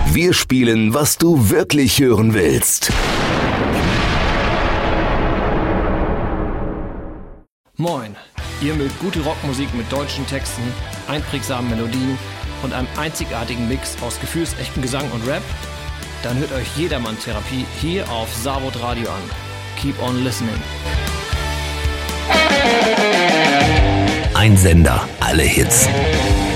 Wir spielen, was du wirklich hören willst. Moin, ihr mögt gute Rockmusik mit deutschen Texten, einprägsamen Melodien und einem einzigartigen Mix aus gefühlsechten Gesang und Rap? Dann hört euch Jedermann-Therapie hier auf Savod Radio an. Keep on listening. Ein Sender, alle Hits.